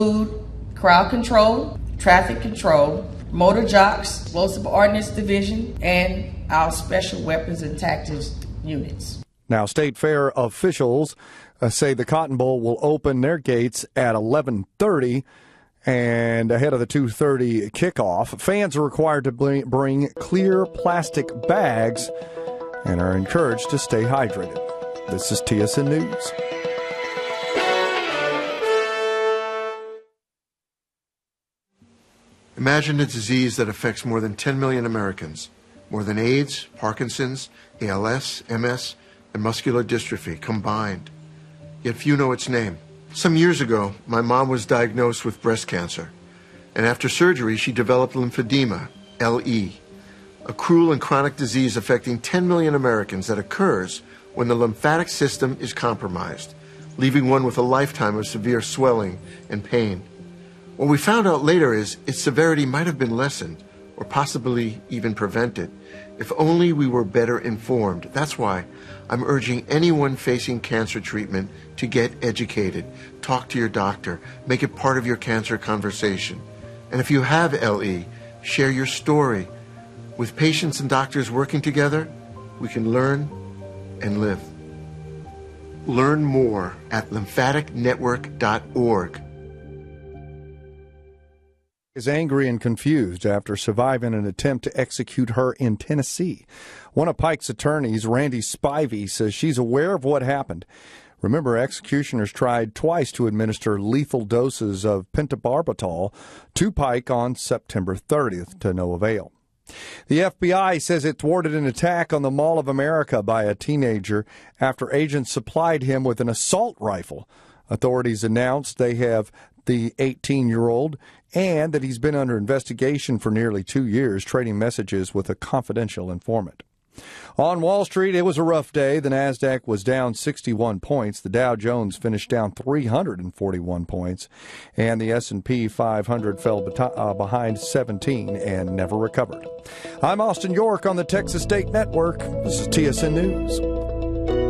crowd control, traffic control, motor jocks, explosive ordnance division, and our special weapons and tactics units. Now, State Fair officials say the Cotton Bowl will open their gates at 11:30 and ahead of the 2:30 kickoff. Fans are required to bring clear plastic bags and are encouraged to stay hydrated. This is TSN News. Imagine a disease that affects more than 10 million Americans, more than AIDS, Parkinson's, ALS, MS, and muscular dystrophy combined. Yet few know its name. Some years ago, my mom was diagnosed with breast cancer, and after surgery, she developed lymphedema, LE, a cruel and chronic disease affecting 10 million Americans that occurs when the lymphatic system is compromised, leaving one with a lifetime of severe swelling and pain. What we found out later is its severity might have been lessened or possibly even prevented if only we were better informed. That's why I'm urging anyone facing cancer treatment to get educated. Talk to your doctor. Make it part of your cancer conversation. And if you have LE, share your story. With patients and doctors working together, we can learn and live. Learn more at lymphaticnetwork.org. Is angry and confused after surviving an attempt to execute her in Tennessee. One of Pike's attorneys, Randy Spivey, says she's aware of what happened. Remember, executioners tried twice to administer lethal doses of pentobarbital to Pike on September 30th to no avail. The FBI says it thwarted an attack on the Mall of America by a teenager after agents supplied him with an assault rifle. Authorities announced they have the 18-year-old and that he's been under investigation for nearly 2 years, trading messages with a confidential informant. On Wall Street, it was a rough day. The Nasdaq was down 61 points. The Dow Jones finished down 341 points. And the S&P 500 fell behind 17 and never recovered. I'm Austin York on the Texas State Network. This is TSN News.